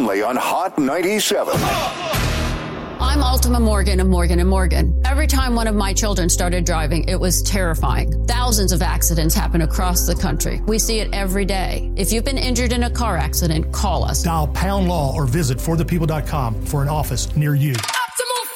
only on Hot 97. I'm Ultima Morgan of Morgan & Morgan. Every time one of my children started driving, it was terrifying. Thousands of accidents happen across the country. We see it every day. If you've been injured in a car accident, call us. Dial #law or visit forthepeople.com for an office near you.